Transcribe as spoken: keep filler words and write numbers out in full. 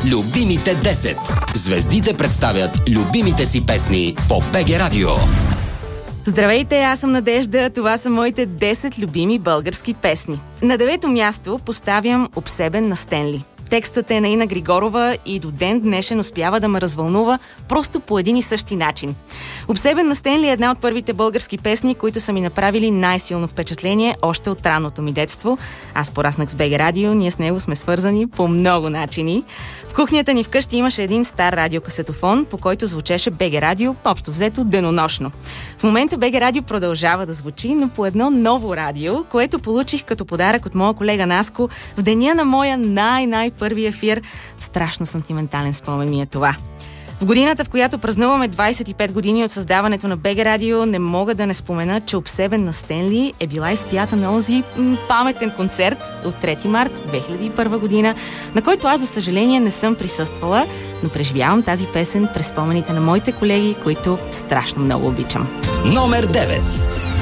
Любимите десет. Звездите представят любимите си песни по БГ Радио. Здравейте, аз съм Надежда. Това са моите десет любими български песни. На девето място поставям "Обсебен" на Стенли. Текстът е на Ина Григорова и до ден днешен успява да ме развълнува просто по един и същи начин. "Обсебен" на Стенли е една от първите български песни, които са ми направили най-силно впечатление още от ранното ми детство. Аз пораснах с БГ Радио, ние с него сме свързани по много начини. В кухнята ни вкъщи имаше един стар радиокасетофон, по който звучеше БГ Радио, общо взето денонощно. В момента БГ Радио продължава да звучи, но по едно ново радио, което получих като подарък от моя колега Наско в деня на моя най-най-първи ефир. Страшно сантиментален спомен ми е това. В годината, в която празнуваме двайсет и пет години от създаването на БГ Радио, не мога да не спомена, че "Обсебен" на Стенли е била изпята на онзи м- паметен концерт от трети март две хиляди и първа година, на който аз, за съжаление, не съм присъствала, но преживявам тази песен през спомените на моите колеги, които страшно много обичам. Номер девет.